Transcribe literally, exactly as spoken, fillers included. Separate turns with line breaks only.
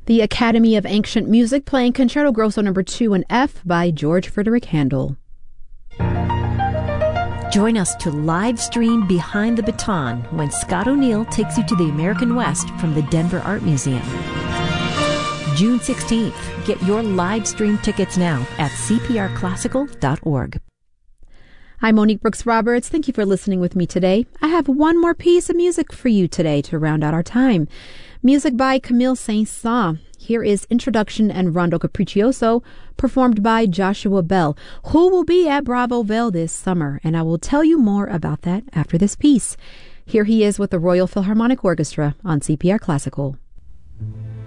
The Academy of Ancient Music playing Concerto Grosso number two in F by George Frederick Handel.
Join us to live stream Behind the Baton when Scott O'Neill takes you to the American West from the Denver Art Museum. June sixteenth. Get your live stream tickets now at c p r classical dot org.
I'm Monique Brooks Roberts. Thank you for listening with me today. I have one more piece of music for you today to round out our time. Music by Camille Saint-Saëns. Here is Introduction and Rondo Capriccioso, performed by Joshua Bell, who will be at Bravo Vail this summer, and I will tell you more about that after this piece. Here he is with the Royal Philharmonic Orchestra on C P R Classical.